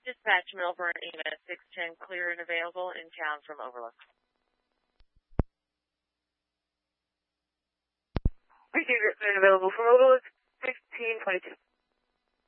Dispatch Melbourne EMS 610 clear and available in town from Overlook. Receiver clear and available from Overlook 1622.